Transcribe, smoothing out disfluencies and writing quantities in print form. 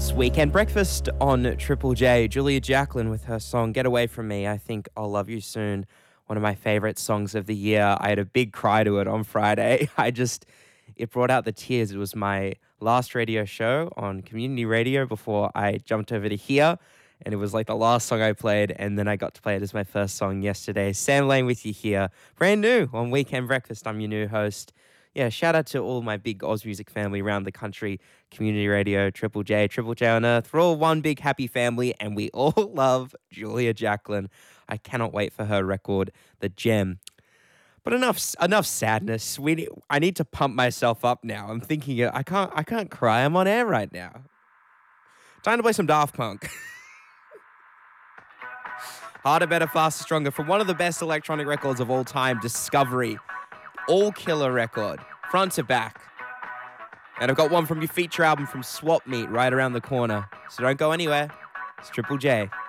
Weekend Breakfast on Triple J. Julia Jacklin with her song Get Away From Me. I think I'll love you soon. One of my favorite songs of the year. I had a big cry to it on Friday. It brought out the tears. It was my last radio show on community radio before I jumped over to here. And it was like the last song I played. And then I got to play it as my first song yesterday. Sam Lane with you here. Brand new on Weekend Breakfast. I'm your new host. Yeah, shout out to all my big Oz music family around the country, community radio, Triple J on Earth. We're all one big happy family, and we all love Julia Jacklin. I cannot wait for her record, The Gem. But enough sadness. I need to pump myself up now. I'm thinking I can't cry. I'm on air right now. Time to play some Daft Punk. Harder, Better, Faster, Stronger from one of the best electronic records of all time, Discovery. All killer record, front to back. And I've got one from your feature album from Swap Meet right around the corner. So don't go anywhere. It's Triple J.